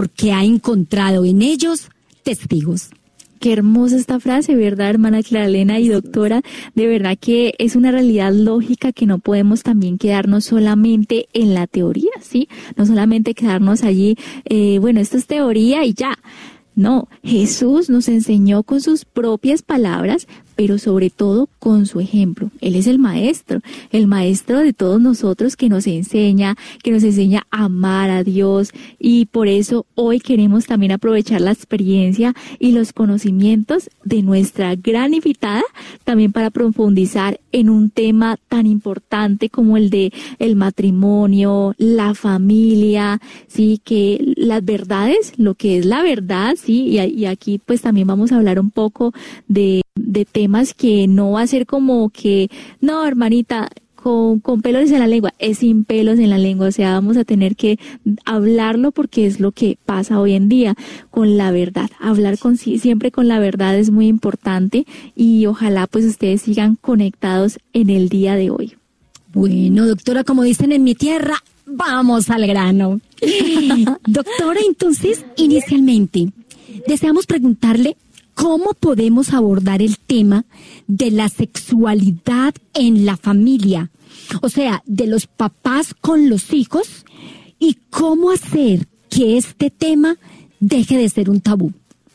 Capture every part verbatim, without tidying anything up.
porque ha encontrado en ellos testigos. Qué hermosa esta frase, ¿verdad, hermana Claralena y doctora? De verdad que es una realidad lógica que no podemos también quedarnos solamente en la teoría, ¿sí? No solamente quedarnos allí, eh, bueno, esto es teoría y ya. No, Jesús nos enseñó con sus propias palabras, pero sobre todo con su ejemplo. Él es el maestro, el maestro de todos nosotros que nos enseña, que nos enseña a amar a Dios, y por eso hoy queremos también aprovechar la experiencia y los conocimientos de nuestra gran invitada, también para profundizar en un tema tan importante como el de el matrimonio, la familia, sí, que las verdades, lo que es la verdad, sí, y, y aquí pues también vamos a hablar un poco de de temas que no va a ser como que, no, hermanita, con, con pelos en la lengua, es sin pelos en la lengua, o sea, vamos a tener que hablarlo porque es lo que pasa hoy en día, con la verdad, hablar con siempre con la verdad es muy importante, y ojalá pues ustedes sigan conectados en el día de hoy. Bueno, doctora, como dicen en mi tierra, vamos al grano. Doctora, entonces, inicialmente, deseamos preguntarle ¿cómo podemos abordar el tema de la sexualidad en la familia? O sea, de los papás con los hijos, y cómo hacer que este tema deje de ser un tabú.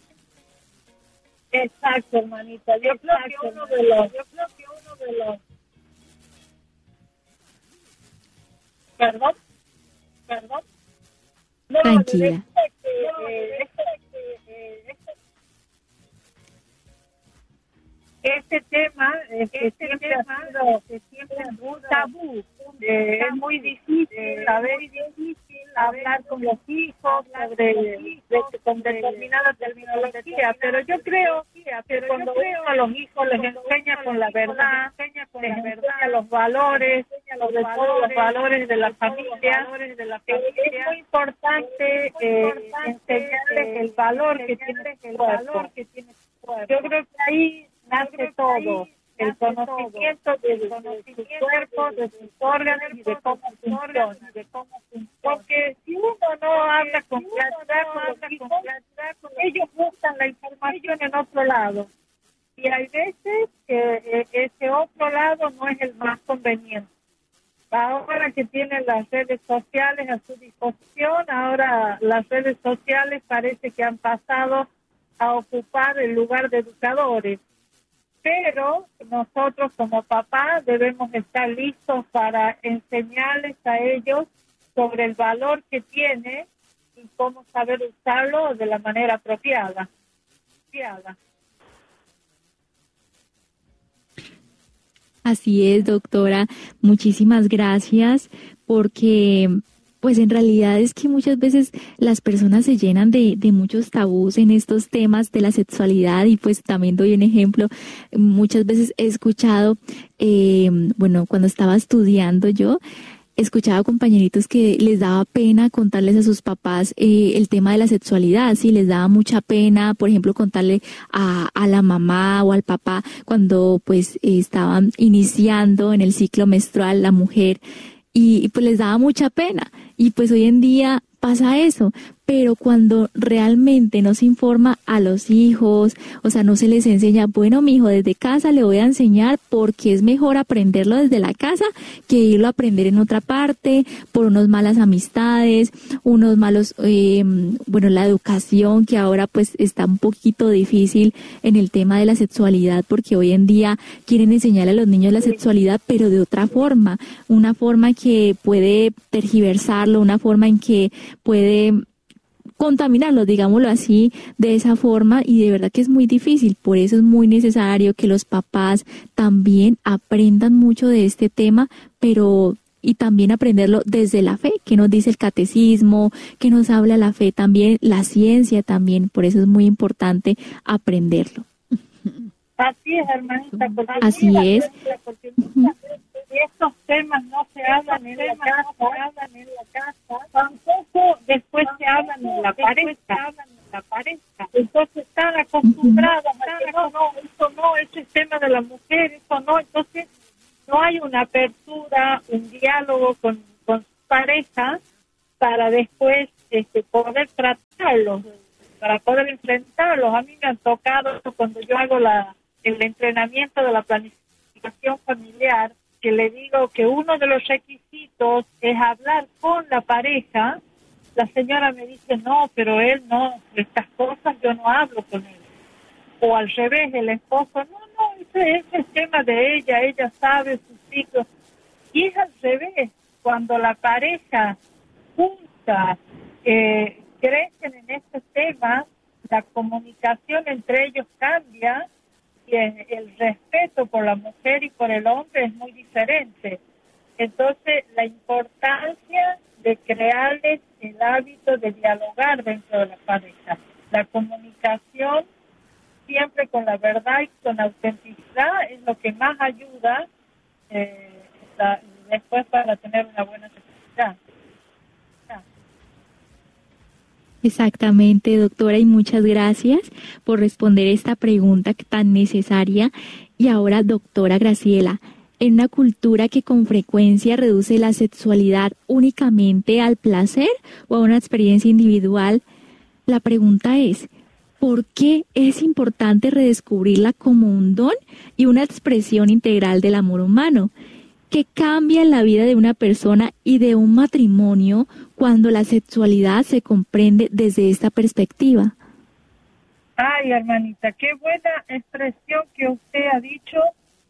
Exacto, hermanita. Yo creo que uno de los, yo creo que uno de los, perdón, perdón. No, tranquila. Este, eh, este, eh, este, Este tema, este, este siempre tema, ha sido este, siempre un tabú. Eh, es muy difícil, eh, saber y difícil hablar con los hijos sobre de, con determinada terminología, pero yo creo que cuando uno a los hijos les enseña con la verdad, les enseña los valores, sobre todo los valores de la familia, es muy importante eh, enseñarles el valor que tiene el cuerpo. Yo creo que ahí nace todo, el conocimiento de, de, de sus cuerpos, de sus órganos y de cómo funcionan. Porque si uno no habla con claridad con los hijos, ellos buscan la información en otro lado. Y hay veces que eh, ese otro lado no es el más conveniente. Ahora que tienen las redes sociales a su disposición, ahora las redes sociales parece que han pasado a ocupar el lugar de educadores. Pero nosotros como papás debemos estar listos para enseñarles a ellos sobre el valor que tiene y cómo saber usarlo de la manera apropiada. apropiada. Así es, doctora. Muchísimas gracias, porque pues en realidad es que muchas veces las personas se llenan de, de muchos tabús en estos temas de la sexualidad, y pues también doy un ejemplo. Muchas veces he escuchado, eh, bueno, cuando estaba estudiando yo, escuchaba compañeritos que les daba pena contarles a sus papás eh, el tema de la sexualidad, sí, les daba mucha pena, por ejemplo, contarle a, a la mamá o al papá cuando pues eh, estaban iniciando en el ciclo menstrual la mujer, y, y pues les daba mucha pena. Y pues hoy en día pasa eso, pero cuando realmente no se informa a los hijos, o sea, no se les enseña, bueno, mijo, desde casa le voy a enseñar porque es mejor aprenderlo desde la casa que irlo a aprender en otra parte, por unas malas amistades, unos malos, eh, bueno, la educación que ahora pues está un poquito difícil en el tema de la sexualidad, porque hoy en día quieren enseñar a los niños la sexualidad, pero de otra forma, una forma que puede tergiversarlo, una forma en que puede contaminarlos, digámoslo así, de esa forma, y de verdad que es muy difícil. Por eso es muy necesario que los papás también aprendan mucho de este tema, pero y también aprenderlo desde la fe, que nos dice el catecismo, que nos habla la fe también, la ciencia también. Por eso es muy importante aprenderlo. Así es, hermanita, porque así mira, es. Porque muchas veces estos temas no se hablan en la casa, hablan en la casa, tampoco después se hablan en la pareja, la pareja. Entonces están acostumbrados a que no, no, eso no, ese es tema de la mujer, eso no, entonces no hay una apertura, un diálogo con, con su pareja para después este, poder tratarlos, para poder enfrentarlos. A mí me han tocado cuando yo hago la, el entrenamiento de la planificación familiar, que le digo que uno de los requisitos es hablar con la pareja. La señora me dice, no, pero él no, estas cosas yo no hablo con él. O al revés, el esposo, no, no, ese, ese es tema de ella, ella sabe sus ciclos. Y es al revés, cuando la pareja junta, eh, crecen en este tema, la comunicación entre ellos cambia y el, el respeto por la mujer y por el hombre es muy diferente. Entonces, la importancia de crearles el hábito de dialogar dentro de la pareja. La comunicación siempre con la verdad y con autenticidad es lo que más ayuda eh, la, después para tener una buena sexualidad. Exactamente, doctora, y muchas gracias por responder esta pregunta tan necesaria. Y ahora, doctora Graciela, en una cultura que con frecuencia reduce la sexualidad únicamente al placer o a una experiencia individual, la pregunta es, ¿por qué es importante redescubrirla como un don y una expresión integral del amor humano? ¿Qué cambia en la vida de una persona y de un matrimonio cuando la sexualidad se comprende desde esta perspectiva? Ay, hermanita, qué buena expresión que usted ha dicho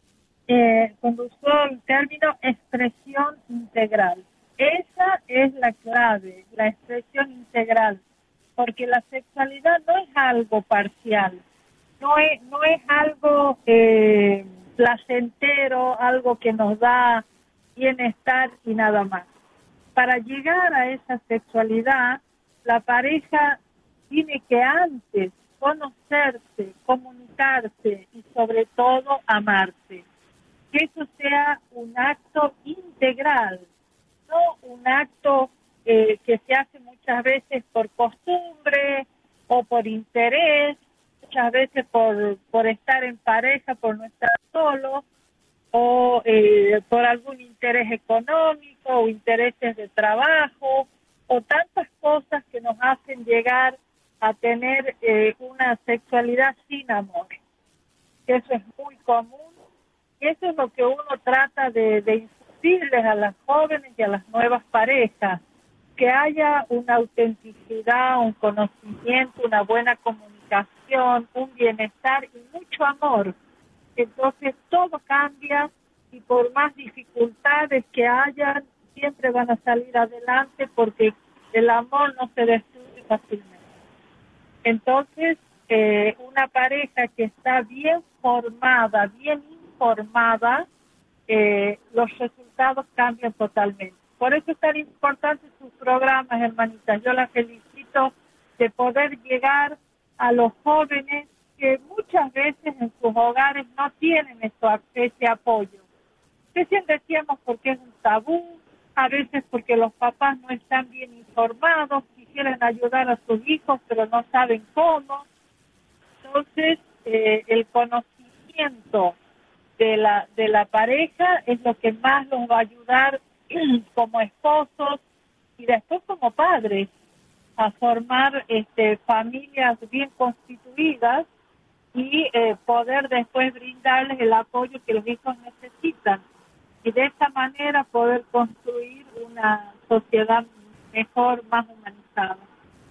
eh, cuando usó el término expresión integral. Esa es la clave, la expresión integral, porque la sexualidad no es algo parcial, no es, no es algo eh, placentero, algo que nos da bienestar y nada más. Para llegar a esa sexualidad, la pareja tiene que antes conocerse, comunicarse y sobre todo amarse. Que eso sea un acto integral, no un acto eh, que se hace muchas veces por costumbre o por interés, muchas veces por, por estar en pareja, por no estar solo, o eh, por algún interés económico o intereses de trabajo, o tantas cosas que nos hacen llegar a tener eh, una sexualidad sin amor. Eso es muy común y eso es lo que uno trata de, de infundirles a las jóvenes y a las nuevas parejas, que haya una autenticidad, un conocimiento, una buena comunicación, un bienestar y mucho amor. Entonces todo cambia y por más dificultades que hayan, siempre van a salir adelante porque el amor no se destruye fácilmente. Entonces, eh, una pareja que está bien formada, bien informada, eh, los resultados cambian totalmente. Por eso es tan importante sus programas, hermanitas. Yo las felicito de poder llegar a los jóvenes que muchas veces en sus hogares no tienen eso, ese apoyo. Recién decíamos porque es un tabú, a veces porque los papás no están bien informados, quisieran ayudar a sus hijos, pero no saben cómo. Entonces, eh, el conocimiento de la, de la pareja es lo que más los va a ayudar como esposos y después como padres a formar este, familias bien constituidas y eh, poder después brindarles el apoyo que los hijos necesitan. Y de esta manera poder construir una sociedad mejor, más humanizada.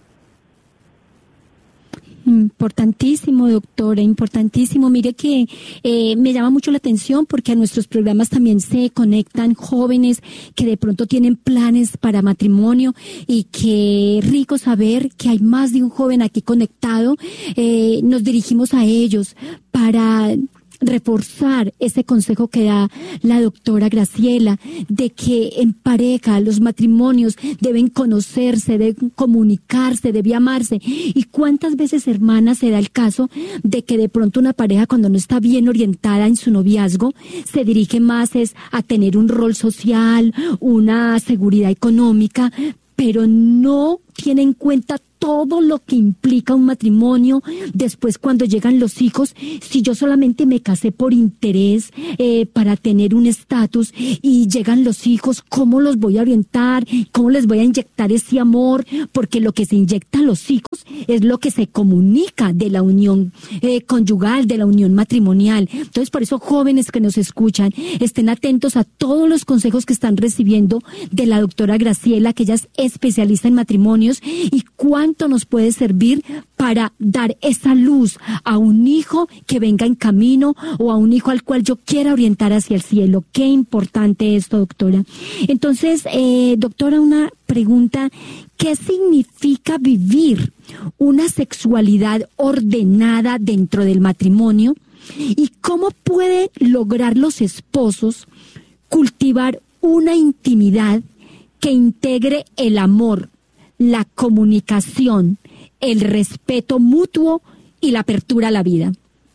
Importantísimo, doctora, importantísimo. Mire que eh, me llama mucho la atención porque a nuestros programas también se conectan jóvenes que de pronto tienen planes para matrimonio y qué rico saber que hay más de un joven aquí conectado. Eh, nos dirigimos a ellos para reforzar ese consejo que da la doctora Graciela, de que en pareja los matrimonios deben conocerse, deben comunicarse, deben amarse. Y cuántas veces, hermanas, se da el caso de que de pronto una pareja, cuando no está bien orientada en su noviazgo, se dirige más es a tener un rol social, una seguridad económica, pero no tiene en cuenta todo lo que implica un matrimonio, después cuando llegan los hijos, si yo solamente me casé por interés, eh, para tener un estatus, y llegan los hijos, ¿cómo los voy a orientar? ¿Cómo les voy a inyectar ese amor? Porque lo que se inyecta a los hijos es lo que se comunica de la unión eh, conyugal, de la unión matrimonial. Entonces, por eso, jóvenes que nos escuchan, estén atentos a todos los consejos que están recibiendo de la doctora Graciela, que ella es especialista en matrimonios, y cuánto nos puede servir para dar esa luz a un hijo que venga en camino o a un hijo al cual yo quiera orientar hacia el cielo. Qué importante esto, doctora. Entonces, eh, doctora, una pregunta: ¿qué significa vivir una sexualidad ordenada dentro del matrimonio? ¿Y cómo pueden lograr los esposos cultivar una intimidad que integre el amor, la comunicación, el respeto mutuo y la apertura a la vida?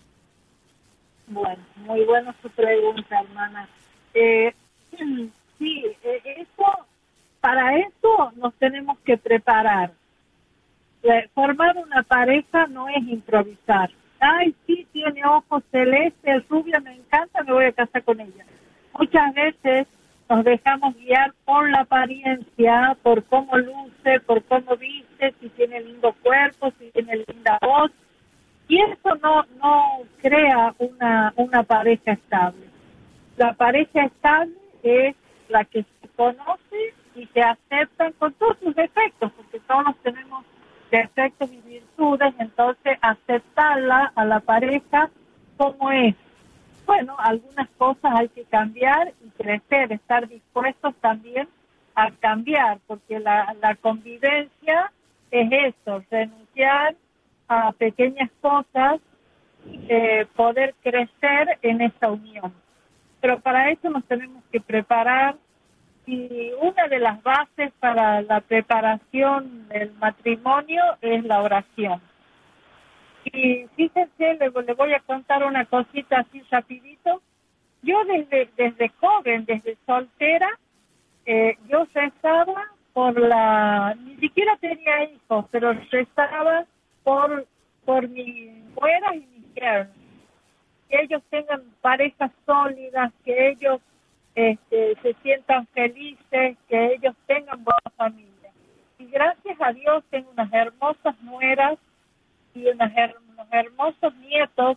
Bueno, muy buena su pregunta, hermana. Eh, sí, eso, para eso nos tenemos que preparar. Eh, formar una pareja no es improvisar. Ay, sí, tiene ojos celestes, rubia, me encanta, me voy a casar con ella. Muchas veces nos dejamos guiar por la apariencia, por cómo luce, por cómo viste, si tiene lindo cuerpo, si tiene linda voz, y eso no no crea una una pareja estable. La pareja estable es la que se conoce y se aceptan con todos sus defectos, porque todos tenemos defectos y virtudes, entonces aceptarla a la pareja como es. Bueno, algunas cosas hay que cambiar y crecer, estar dispuestos también a cambiar, porque la, la convivencia es eso, renunciar a pequeñas cosas, eh, poder crecer en esa unión. Pero para eso nos tenemos que preparar, y una de las bases para la preparación del matrimonio es la oración. Y fíjense, le, le voy a contar una cosita así rapidito. Yo desde desde joven, desde soltera, eh, yo rezaba por la... Ni siquiera tenía hijos, pero rezaba por, por mi nuera y mis yernos. Que ellos tengan parejas sólidas, que ellos este, se sientan felices, que ellos tengan buena familia. Y gracias a Dios tengo unas hermosas nueras y unos hermosos nietos,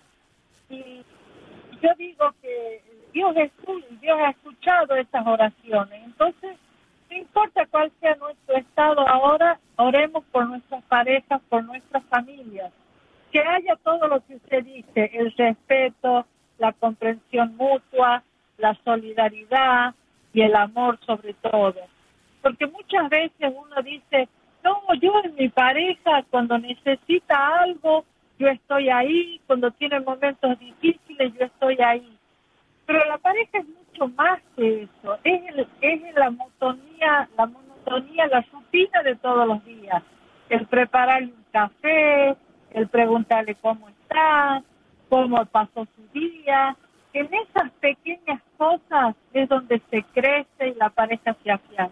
y yo digo que Dios, Dios ha escuchado esas oraciones. Entonces, no importa cuál sea nuestro estado ahora, oremos por nuestras parejas, por nuestras familias, que haya todo lo que usted dice, el respeto, la comprensión mutua, la solidaridad y el amor sobre todo. Porque muchas veces uno dice, no, yo en mi pareja, cuando necesita algo, yo estoy ahí, cuando tiene momentos difíciles, yo estoy ahí. Pero la pareja es mucho más que eso, es, el, es la monotonía, la monotonía, la rutina de todos los días. El prepararle un café, el preguntarle cómo está, cómo pasó su día. En esas pequeñas cosas es donde se crece y la pareja se afianza.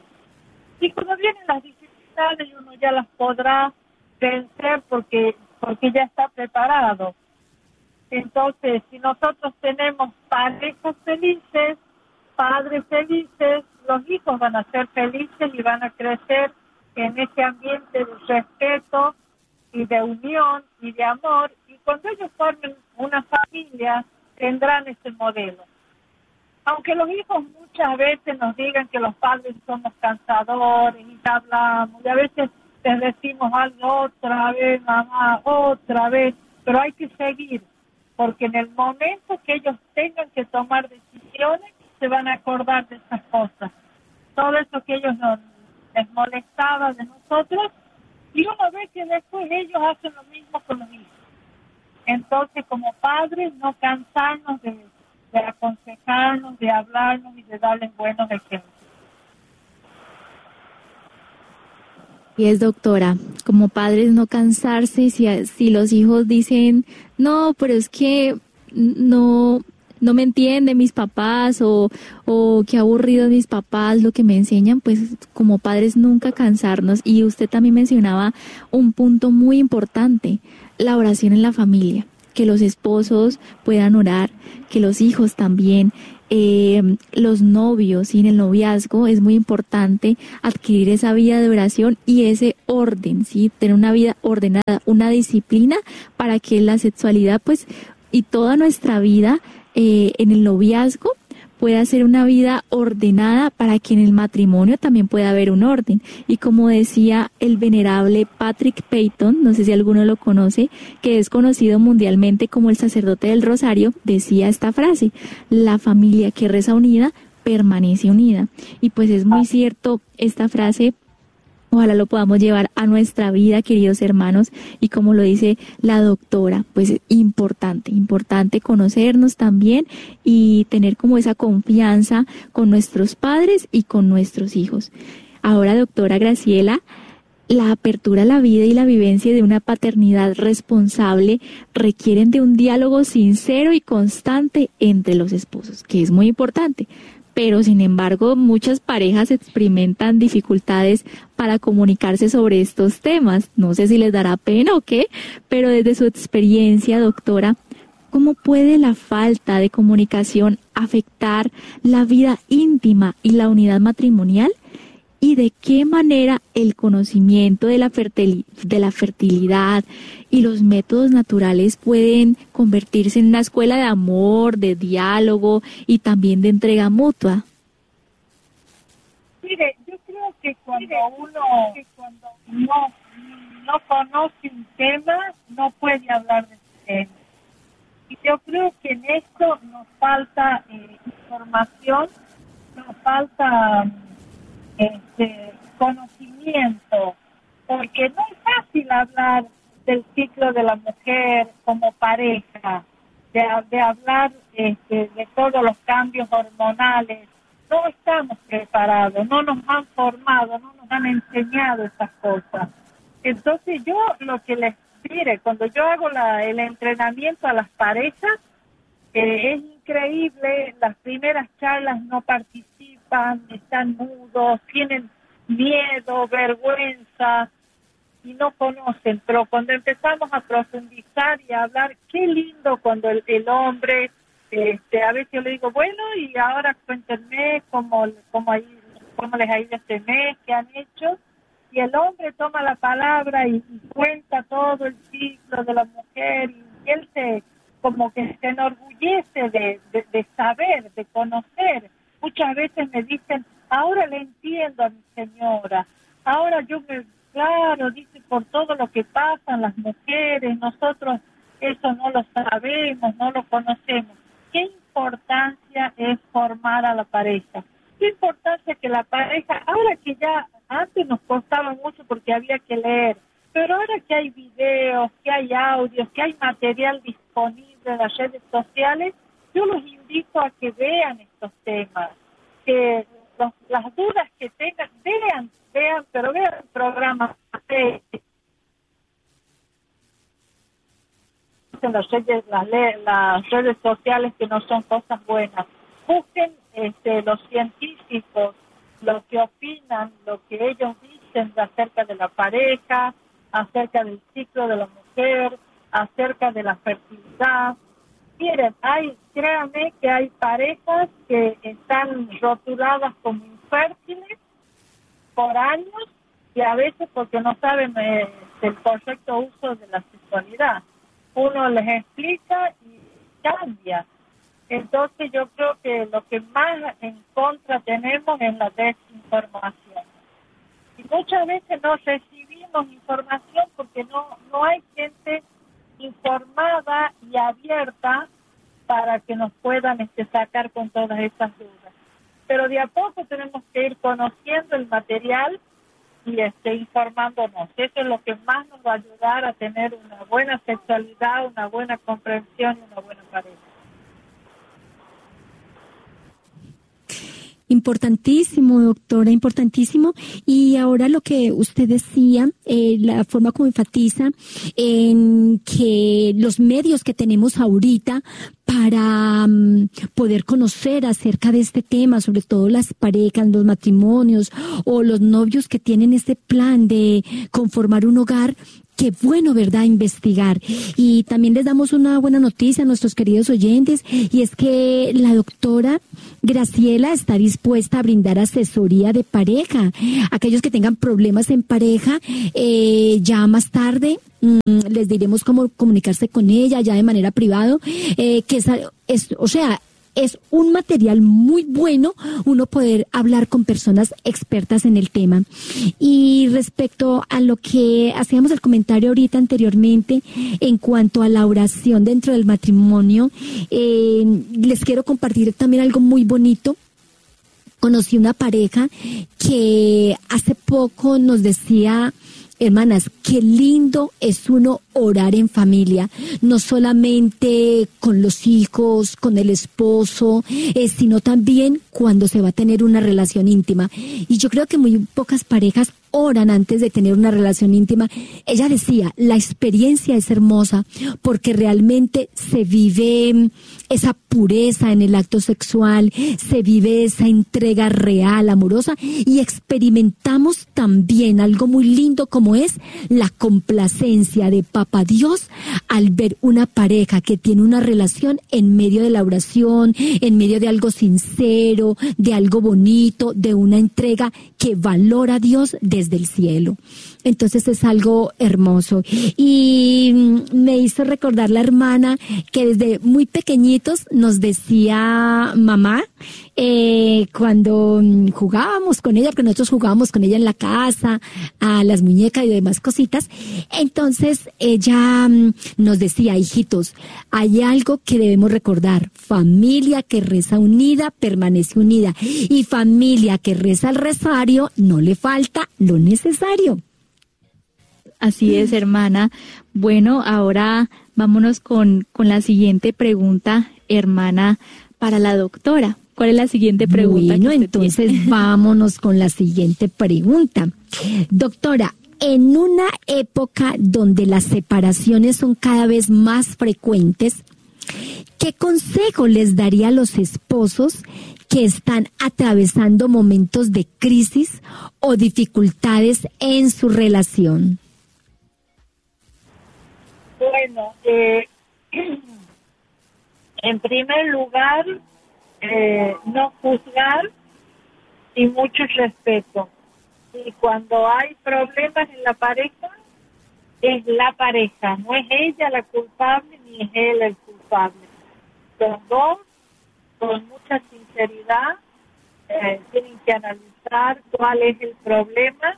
Y cuando vienen las dificultades, y uno ya las podrá vencer porque porque ya está preparado. Entonces, si nosotros tenemos parejas felices, padres felices, los hijos van a ser felices y van a crecer en ese ambiente de respeto y de unión y de amor, y cuando ellos formen una familia tendrán ese modelo. Aunque los hijos muchas veces nos digan que los padres somos cansadores y hablamos, y a veces les decimos algo otra vez, mamá, otra vez, pero hay que seguir, porque en el momento que ellos tengan que tomar decisiones, se van a acordar de esas cosas. Todo eso que ellos nos, les molestaba de nosotros, y uno ve que después ellos hacen lo mismo con los hijos. Entonces, como padres, no cansarnos de de aconsejarnos, de hablarnos y de darles buenos ejemplos. Y es, doctora, como padres no cansarse si, si los hijos dicen, no, pero es que no, no me entienden mis papás o, o qué aburridos mis papás, lo que me enseñan, pues como padres nunca cansarnos. Y usted también mencionaba un punto muy importante, la oración en la familia, que los esposos puedan orar, que los hijos también, eh, los novios y en el noviazgo es muy importante adquirir esa vida de oración y ese orden, ¿sí? Tener una vida ordenada, una disciplina para que la sexualidad, pues, y toda nuestra vida eh, en el noviazgo pueda ser una vida ordenada para que en el matrimonio también pueda haber un orden. Y como decía el venerable Patrick Peyton, no sé si alguno lo conoce, que es conocido mundialmente como el sacerdote del Rosario, decía esta frase: la familia que reza unida permanece unida. Y pues es muy cierto esta frase. Ojalá lo podamos llevar a nuestra vida, queridos hermanos, y como lo dice la doctora, pues es importante, importante conocernos también y tener como esa confianza con nuestros padres y con nuestros hijos. Ahora, doctora Graciela, la apertura a la vida y la vivencia de una paternidad responsable requieren de un diálogo sincero y constante entre los esposos, que es muy importante. Pero, sin embargo, muchas parejas experimentan dificultades para comunicarse sobre estos temas. No sé si les dará pena o qué, pero desde su experiencia, doctora, ¿cómo puede la falta de comunicación afectar la vida íntima y la unidad matrimonial? ¿Y de qué manera el conocimiento de la fertil- de la fertilidad y los métodos naturales pueden convertirse en una escuela de amor, de diálogo y también de entrega mutua? Mire, yo creo que cuando uno que cuando no, no conoce un tema, no puede hablar de ese tema. Y yo creo que en esto nos falta eh, información, nos falta este conocimiento, porque no es fácil hablar del ciclo de la mujer como pareja, de, de hablar este, de todos los cambios hormonales. No estamos preparados, no nos han formado, no nos han enseñado esas cosas. Entonces yo lo que les diré, cuando yo hago la, el entrenamiento a las parejas, eh, es increíble, las primeras charlas no participan, están mudos, tienen miedo, vergüenza y no conocen, pero cuando empezamos a profundizar y a hablar, qué lindo cuando el, el hombre, este, a veces yo le digo, bueno, y ahora cuéntenme cómo, cómo, ahí, cómo les ha ido este mes, qué han hecho, y el hombre toma la palabra y, y cuenta todo el ciclo de la mujer, y, y él se como que se enorgullece de, de, de saber, de conocer. Muchas veces me dicen, ahora le entiendo a mi señora, ahora yo me, claro, dice, por todo lo que pasan las mujeres, nosotros eso no lo sabemos, no lo conocemos. ¿Qué importancia es formar a la pareja? ¿Qué importancia que la pareja, ahora que ya antes nos costaba mucho porque había que leer, pero ahora que hay videos, que hay audios, que hay material disponible en las redes sociales, yo los invito a que vean estos temas, que los, las dudas que tengan, vean, vean, pero vean programas de, en las redes, las, las redes sociales que no son cosas buenas. Busquen este, los científicos, lo que opinan, lo que ellos dicen acerca de la pareja, acerca del ciclo de la mujer, acerca de la fertilidad. Miren, hay, créanme que hay parejas que están rotuladas como infértiles por años y a veces porque no saben eh, del correcto uso de la sexualidad. Uno les explica y cambia. Entonces yo creo que lo que más en contra tenemos es la desinformación. Y muchas veces no recibimos información porque no, no hay gente informada y abierta para que nos puedan este, sacar con todas estas dudas. Pero de a poco tenemos que ir conociendo el material y este, informándonos. Eso es lo que más nos va a ayudar a tener una buena sexualidad, una buena comprensión y una buena pareja. Importantísimo, doctora, importantísimo. Y ahora lo que usted decía, eh, la forma como enfatiza en que los medios que tenemos ahorita para um, poder conocer acerca de este tema, sobre todo las parejas, los matrimonios o los novios que tienen este plan de conformar un hogar. Qué bueno, ¿verdad?, investigar. Y también les damos una buena noticia a nuestros queridos oyentes, y es que la doctora Graciela está dispuesta a brindar asesoría de pareja. Aquellos que tengan problemas en pareja, eh, ya más tarde mmm, les diremos cómo comunicarse con ella, ya de manera privada, eh, que es, es, o sea, es un material muy bueno uno poder hablar con personas expertas en el tema. Y respecto a lo que hacíamos el comentario ahorita anteriormente en cuanto a la oración dentro del matrimonio, eh, les quiero compartir también algo muy bonito. Conocí una pareja que hace poco nos decía: hermanas, qué lindo es uno orar en familia, no solamente con los hijos, con el esposo, eh, sino también cuando se va a tener una relación íntima. Y yo creo que muy pocas parejas oran antes de tener una relación íntima. Ella decía, la experiencia es hermosa porque realmente se vive esa pureza en el acto sexual, se vive esa entrega real, amorosa, y experimentamos también algo muy lindo como es la complacencia de Papá Dios al ver una pareja que tiene una relación en medio de la oración, en medio de algo sincero, de algo bonito, de una entrega que valora a Dios desde el cielo. Entonces es algo hermoso. Y me hizo recordar la hermana que desde muy pequeñitos nos decía mamá, eh, cuando jugábamos con ella, porque nosotros jugábamos con ella en la casa, a las muñecas y demás cositas. Entonces ella nos decía, hijitos, hay algo que debemos recordar: familia que reza unida permanece unida, y familia que reza el rosario no le falta lo necesario. Así es, hermana. Bueno, ahora vámonos con, con la siguiente pregunta, hermana, para la doctora. ¿Cuál es la siguiente pregunta? Bueno, entonces tiene? Vámonos con la siguiente pregunta. Doctora, en una época donde las separaciones son cada vez más frecuentes, ¿qué consejo les daría a los esposos que están atravesando momentos de crisis o dificultades en su relación? Bueno, eh, en primer lugar, eh, no juzgar y mucho respeto. Y cuando hay problemas en la pareja, es la pareja, no es ella la culpable ni es él el culpable. Los dos, con mucha sinceridad, eh, tienen que analizar cuál es el problema.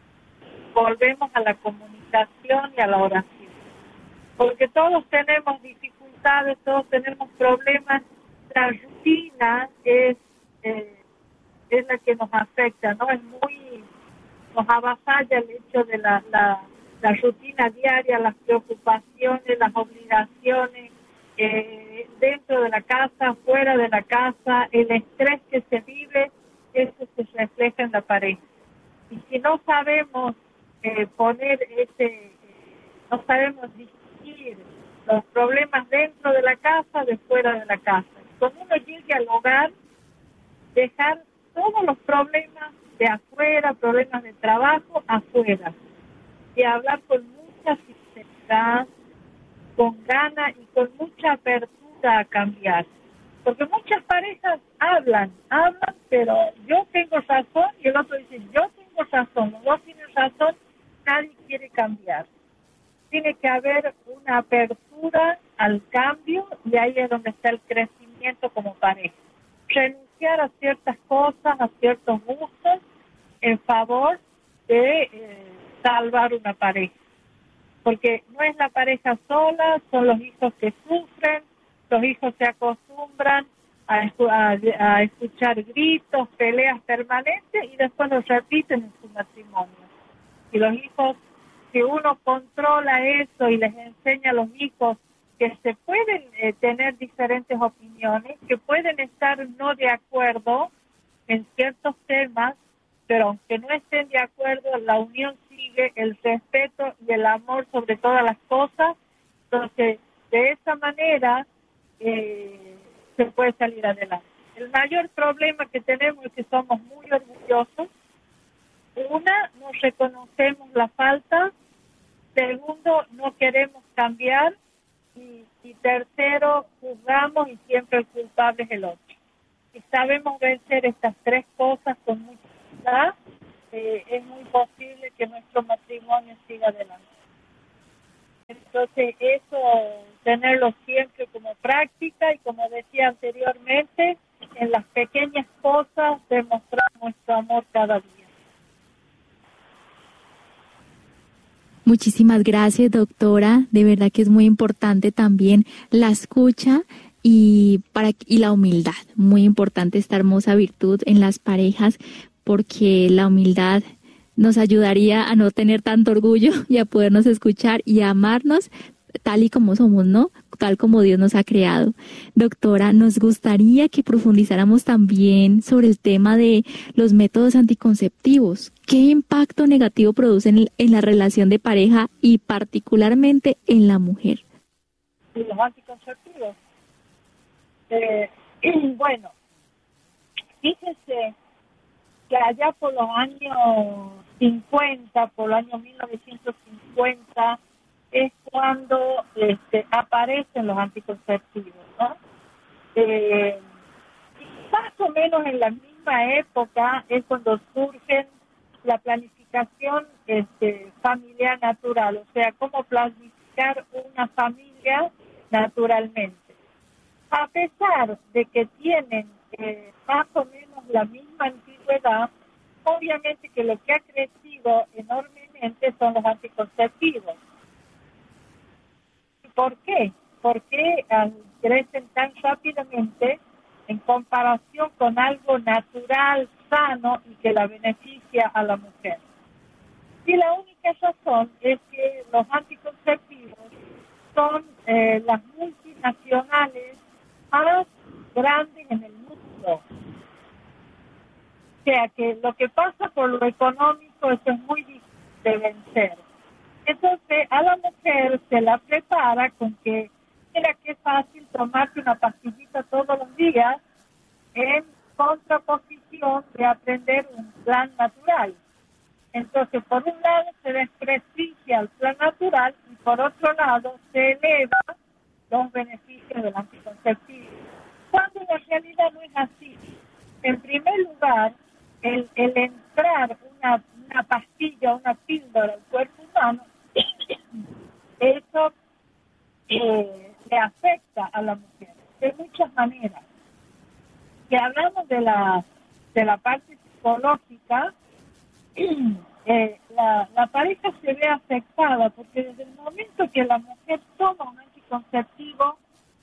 Volvemos a la comunicación y a la oración. Porque todos tenemos dificultades, todos tenemos problemas. La rutina es eh, es la que nos afecta, ¿no? Es muy, nos avasalla el hecho de la, la, la rutina diaria, las preocupaciones, las obligaciones, eh, dentro de la casa, fuera de la casa, el estrés que se vive, eso se refleja en la pareja. Y si no sabemos eh, poner ese, eh, no sabemos distinguir los problemas dentro de la casa de fuera de la casa. Cuando uno llegue al hogar, dejar todos los problemas de afuera, problemas de trabajo, afuera. Y hablar con mucha sinceridad, con ganas y con mucha apertura a cambiar. Porque muchas parejas hablan, hablan, pero yo tengo razón y el otro dice, yo tengo razón, los dos tienen razón, nadie quiere cambiar. Tiene que haber una apertura al cambio y ahí es donde está el crecimiento como pareja. Renunciar a ciertas cosas, a ciertos gustos, en favor de eh, salvar una pareja. Porque no es la pareja sola, son los hijos que sufren, los hijos se acostumbran a, a, a escuchar gritos, peleas permanentes y después los repiten en su matrimonio. Y los hijos, si uno controla eso y les enseña a los hijos que se pueden eh, tener diferentes opiniones, que pueden estar no de acuerdo, en ciertos temas, pero aunque no estén de acuerdo, la unión sigue, el respeto y el amor sobre todas las cosas. Entonces, de esa manera eh, se puede salir adelante. El mayor problema que tenemos es que somos muy orgullosos. Una, no reconocemos la falta. Segundo, no queremos cambiar. Y, y tercero, juzgamos y siempre el culpable es el otro. Si sabemos vencer estas tres cosas con mucha humildad, eh, es muy posible que nuestro matrimonio siga adelante. Entonces, eso, tenerlo siempre como práctica y como decía anteriormente, en las pequeñas cosas demostrar nuestro amor cada día. Muchísimas gracias, doctora. De verdad que es muy importante también la escucha y para y la humildad. Muy importante esta hermosa virtud en las parejas, porque la humildad nos ayudaría a no tener tanto orgullo y a podernos escuchar y a amarnos tal y como somos, ¿no? Tal como Dios nos ha creado. Doctora, nos gustaría que profundizáramos también sobre el tema de los métodos anticonceptivos. ¿Qué impacto negativo producen en la relación de pareja y particularmente en la mujer? Los anticonceptivos. Eh, bueno, fíjense que allá por los años cincuenta, por el año mil novecientos cincuenta, es cuando este, aparecen los anticonceptivos, ¿no? Eh, más o menos en la misma época es cuando surgen la planificación este, familiar natural, o sea, cómo planificar una familia naturalmente. A pesar de que tienen eh, más o menos la misma antigüedad, obviamente que lo que ha crecido enormemente son los anticonceptivos. ¿Por qué? Porque uh, crecen tan rápidamente en comparación con algo natural, sano y que la beneficia a la mujer. Y la única razón es que los anticonceptivos son eh, las multinacionales más grandes en el mundo. O sea que lo que pasa por lo económico, eso es muy difícil de vencer. Entonces, a la mujer se la prepara con que, mira qué fácil tomarse una pastillita todos los días en contraposición de aprender un plan natural. Entonces, por un lado se desprestigia el plan natural y por otro lado se eleva los beneficios del anticonceptivo. Cuando en la realidad no es así. En primer lugar, el, el entrar una, una pastilla, una píldora al cuerpo humano, eso eh, le afecta a la mujer de muchas maneras. Si hablamos de la de la parte psicológica, eh, la, la pareja se ve afectada porque desde el momento que la mujer toma un anticonceptivo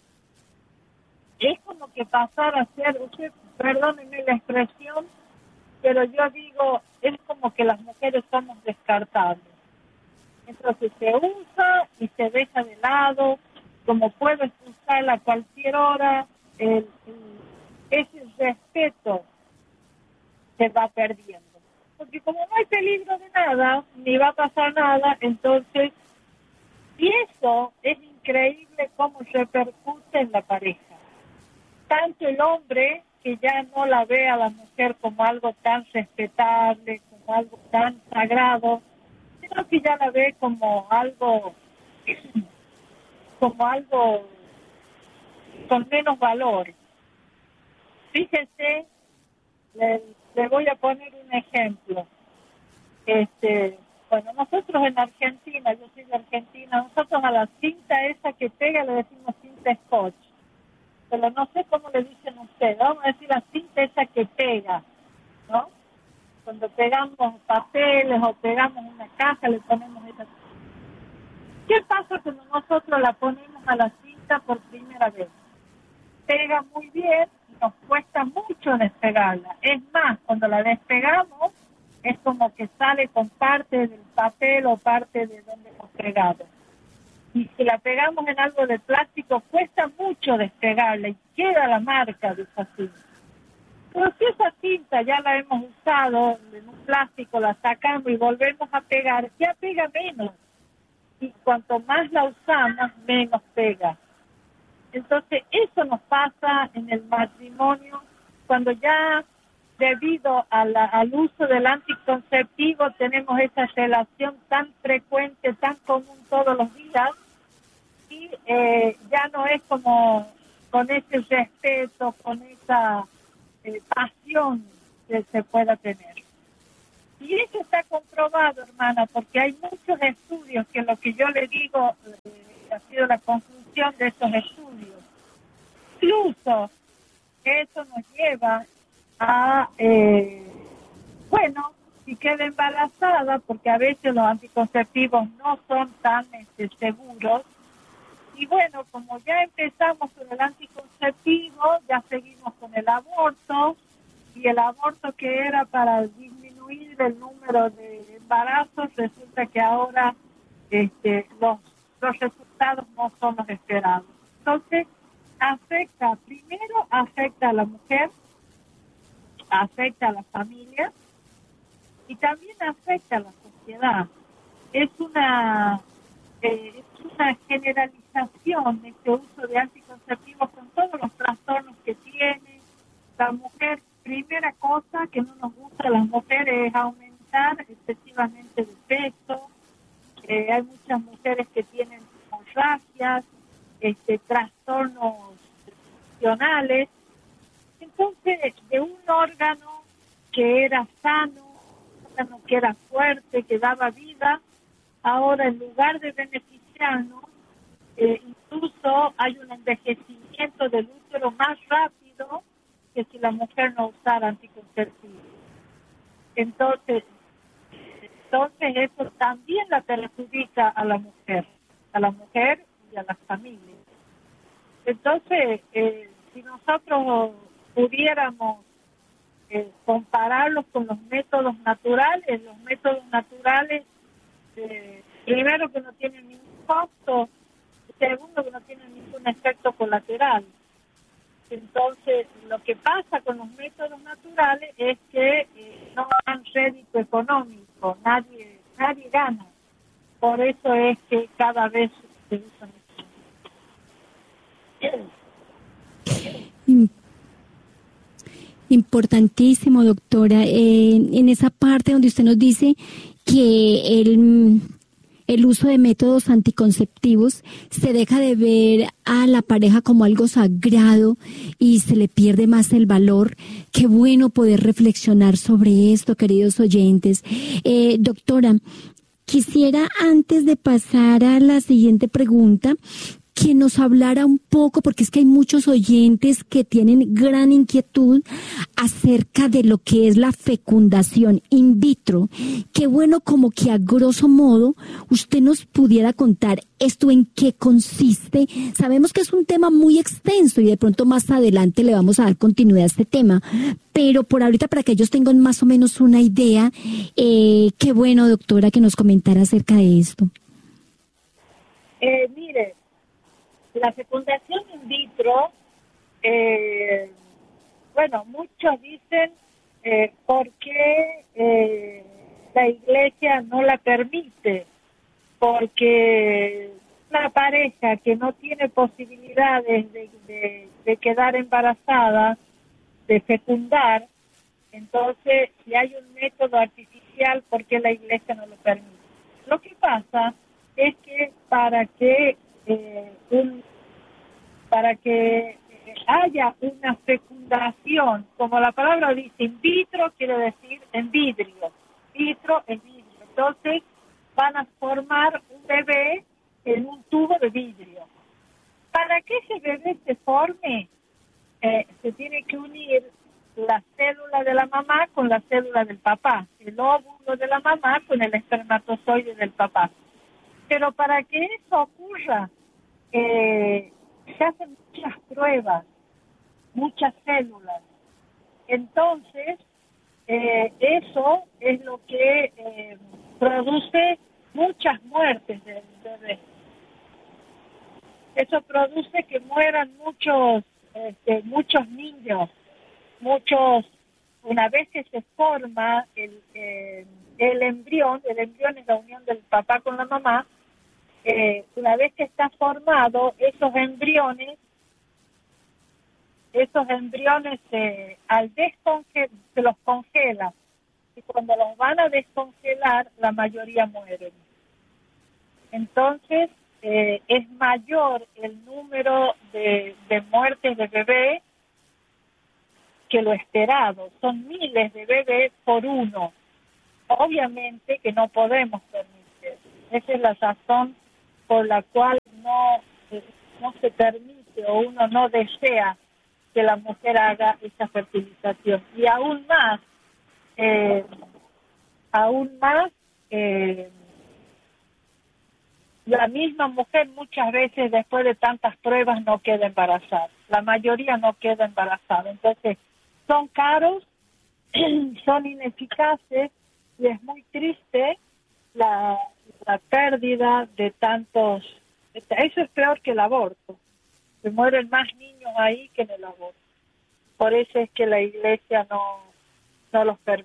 es como que pasar a ser, usted perdónenme la expresión, pero yo digo, es como que las mujeres somos descartables. Entonces se usa y se deja de lado, como puedes usarla a cualquier hora, el, el, ese respeto se va perdiendo. Porque como no hay peligro de nada, ni va a pasar nada, entonces, y eso es increíble cómo repercute en la pareja. Tanto el hombre, que ya no la ve a la mujer como algo tan respetable, como algo tan sagrado, sino que ya la ve como algo, como algo con menos valor. Fíjense, le, le voy a poner un ejemplo. Este, bueno, nosotros en Argentina, yo soy de Argentina, nosotros a la cinta esa que pega le decimos cinta scotch. Pero no sé cómo le dicen ustedes, vamos a decir la cinta esa que pega, ¿no? Cuando pegamos papeles o pegamos una caja, le ponemos esa. ¿Qué pasa cuando nosotros la ponemos a la cinta por primera vez? Pega muy bien y nos cuesta mucho despegarla. Es más, cuando la despegamos, es como que sale con parte del papel o parte de donde hemos pegado. Y si la pegamos en algo de plástico, cuesta mucho despegarla y queda la marca de esa cinta. Pero si esa cinta ya la hemos usado en un plástico, la sacamos y volvemos a pegar, ya pega menos. Y cuanto más la usamos, menos pega. Entonces, eso nos pasa en el matrimonio, cuando ya debido a la, al uso del anticonceptivo tenemos esa relación tan frecuente, tan común todos los días, y eh, ya no es como con ese respeto, con esa eh, pasión que se pueda tener. Y eso está comprobado, hermana, porque hay muchos estudios que lo que yo le digo eh, ha sido la conclusión de esos estudios. Incluso eso nos lleva a, eh, bueno, si queda embarazada, porque a veces los anticonceptivos no son tan este, seguros. Y bueno, como ya empezamos con el anticonceptivo, ya seguimos con el aborto, y el aborto que era para disminuir el número de embarazos, resulta que ahora este, los, los resultados no son los esperados. Entonces, afecta, primero afecta a la mujer, afecta a la familia y también afecta a la sociedad. Es una, eh, es una generalización de este uso de anticonceptivos con todos los trastornos que tiene. La mujer, primera cosa que no nos gusta a las mujeres es aumentar excesivamente de peso. Eh, hay muchas mujeres que tienen hemorragias, este, trastornos emocionales. Entonces, de un órgano que era sano, un órgano que era fuerte, que daba vida, ahora en lugar de beneficiarnos, eh, incluso hay un envejecimiento del útero más rápido que si la mujer no usara anticonceptivos. Entonces, entonces eso también la perjudica a la mujer, a la mujer y a las familias. Entonces, eh, si nosotros pudiéramos eh, compararlos con los métodos naturales, los métodos naturales, eh, primero que no tienen ningún costo, segundo que no tienen ningún efecto colateral. Entonces, lo que pasa con los métodos naturales es que eh, no dan rédito económico, nadie, nadie gana. Por eso es que cada vez se usan. Importantísimo, doctora. Eh, en esa parte donde usted nos dice que el, el uso de métodos anticonceptivos se deja de ver a la pareja como algo sagrado y se le pierde más el valor. Qué bueno poder reflexionar sobre esto, queridos oyentes. Eh, doctora, quisiera antes de pasar a la siguiente pregunta, que nos hablara un poco, porque es que hay muchos oyentes que tienen gran inquietud acerca de lo que es la fecundación in vitro. Qué bueno como que a grosso modo usted nos pudiera contar esto en qué consiste. Sabemos que es un tema muy extenso y de pronto más adelante le vamos a dar continuidad a este tema, pero por ahorita para que ellos tengan más o menos una idea, eh, qué bueno, doctora, que nos comentara acerca de esto. Eh, mire, la fecundación in vitro, eh, bueno, muchos dicen eh, por qué eh, la iglesia no la permite, porque una pareja que no tiene posibilidades de, de, de quedar embarazada, de fecundar, entonces si hay un método artificial, ¿por qué la iglesia no lo permite? Lo que pasa es que para que Eh, un, para que eh, haya una fecundación, como la palabra dice, in vitro quiere decir en vidrio, vitro en vidrio, entonces van a formar un bebé en un tubo de vidrio. Para que ese bebé se forme, eh, se tiene que unir la célula de la mamá con la célula del papá, el óvulo de la mamá con el espermatozoide del papá. Pero para que eso ocurra, eh, se hacen muchas pruebas, muchas células. Entonces, eh, eso es lo que eh, produce muchas muertes del bebé. Eso produce que mueran muchos, este, muchos niños. muchos, una vez que se forma el, eh, el embrión, el embrión es la unión del papá con la mamá, eh, una vez que está formado, esos embriones, esos embriones eh, al descongelar, se los congela, y cuando los van a descongelar, la mayoría mueren. Entonces, eh, es mayor el número de, de muertes de bebés que lo esperado. Son miles de bebés por uno. Obviamente que no podemos permitir. Esa es la razón por la cual no, no se permite o uno no desea que la mujer haga esa fertilización. Y aún más, eh, aún más, eh, la misma mujer muchas veces después de tantas pruebas no queda embarazada. La mayoría no queda embarazada. Entonces, son caros, son ineficaces y es muy triste la, la pérdida de tantos. Eso es peor que el aborto. Se mueren más niños ahí que en el aborto. Por eso es que la iglesia no, no los permite.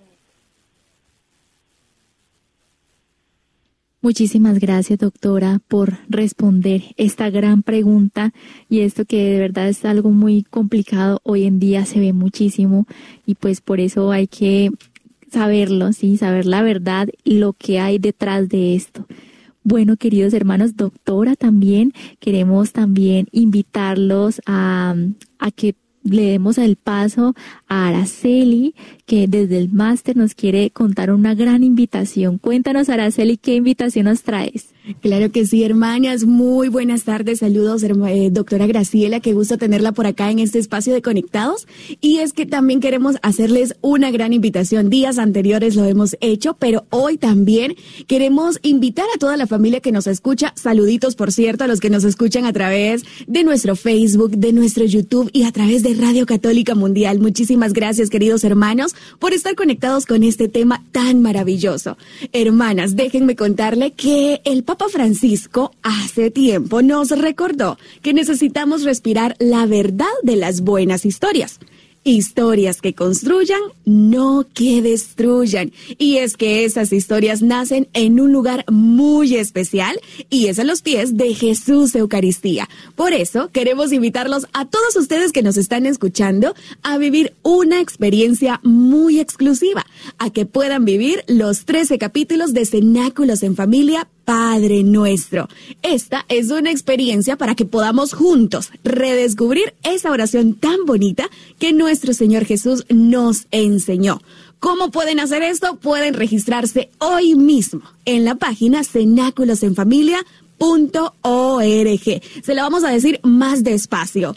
Muchísimas gracias, doctora, por responder esta gran pregunta y esto que de verdad es algo muy complicado. Hoy en día se ve muchísimo y pues por eso hay que saberlo, sí, saber la verdad, lo que hay detrás de esto. Bueno, queridos hermanos, doctora, también queremos también invitarlos a, a que le demos el paso a Araceli, que desde el máster nos quiere contar una gran invitación. Cuéntanos, Araceli, ¿qué invitación nos traes? Claro que sí, hermanas. Muy buenas tardes. Saludos, eh, doctora Graciela. Qué gusto tenerla por acá en este espacio de Conectados. Y es que también queremos hacerles una gran invitación. Días anteriores lo hemos hecho, pero hoy también queremos invitar a toda la familia que nos escucha. Saluditos, por cierto, a los que nos escuchan a través de nuestro Facebook, de nuestro YouTube y a través de Radio Católica Mundial. Muchísimas gracias, queridos hermanos, por estar conectados con este tema tan maravilloso. Hermanas, déjenme contarle que el Papa Papa Francisco hace tiempo nos recordó que necesitamos respirar la verdad de las buenas historias. Historias que construyan, no que destruyan. Y es que esas historias nacen en un lugar muy especial y es a los pies de Jesús Eucaristía. Por eso queremos invitarlos a todos ustedes que nos están escuchando a vivir una experiencia muy exclusiva, a que puedan vivir los trece capítulos de Cenáculos en Familia Padre Nuestro. Esta es una experiencia para que podamos juntos redescubrir esa oración tan bonita que nuestro Señor Jesús nos enseñó. ¿Cómo pueden hacer esto? Pueden registrarse hoy mismo en la página cenáculos en familia punto org. Se lo vamos a decir más despacio.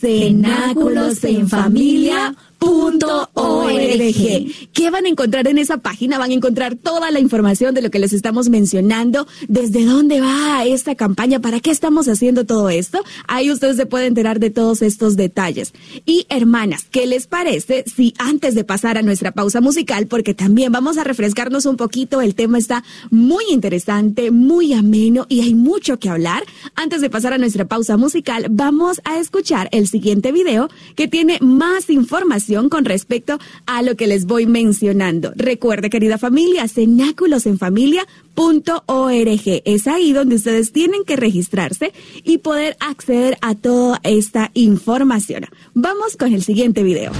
cenáculos en familia punto org. ¿Qué van a encontrar en esa página? Van a encontrar toda la información de lo que les estamos mencionando, desde dónde va esta campaña, para qué estamos haciendo todo esto. Ahí ustedes se pueden enterar de todos estos detalles. Y hermanas, ¿qué les parece si antes de pasar a nuestra pausa musical, porque también vamos a refrescarnos un poquito, el tema está muy interesante, muy ameno y hay mucho que hablar. Antes de pasar a nuestra pausa musical, vamos a escuchar el siguiente video que tiene más información con respecto a lo que les voy mencionando. Recuerde, querida familia, cenáculos en familia punto org. Es ahí donde ustedes tienen que registrarse y poder acceder a toda esta información. Vamos con el siguiente video.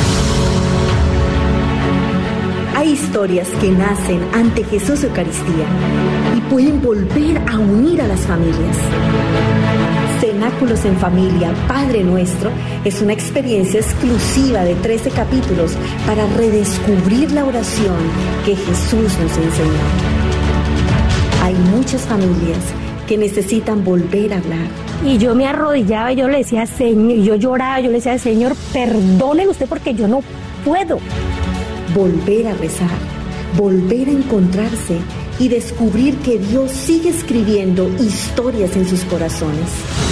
Hay historias que nacen ante Jesús Eucaristía y pueden volver a unir a las familias. Cenáculos en Familia, Padre Nuestro, es una experiencia exclusiva de trece capítulos para redescubrir la oración que Jesús nos enseñó. Hay muchas familias que necesitan volver a hablar. Y yo me arrodillaba y yo le decía, Señor, y yo lloraba, yo le decía, Señor, perdónele usted porque yo no puedo. Volver a rezar, volver a encontrarse y descubrir que Dios sigue escribiendo historias en sus corazones.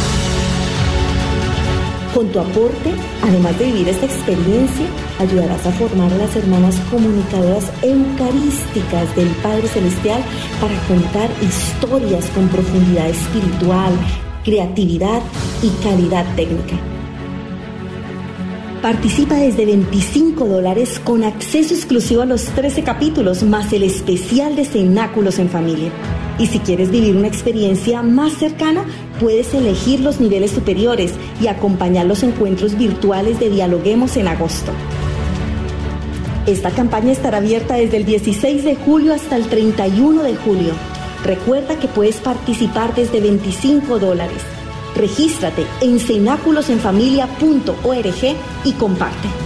Con tu aporte, además de vivir esta experiencia, ayudarás a formar a las hermanas comunicadoras eucarísticas del Padre Celestial para contar historias con profundidad espiritual, creatividad y calidad técnica. Participa desde veinticinco dólares con acceso exclusivo a los trece capítulos más el especial de Cenáculos en Familia. Y si quieres vivir una experiencia más cercana, puedes elegir los niveles superiores y acompañar los encuentros virtuales de Dialoguemos en agosto. Esta campaña estará abierta desde el dieciséis de julio hasta el treinta y uno de julio. Recuerda que puedes participar desde veinticinco dólares. Regístrate en cenáculos en familia punto org y comparte.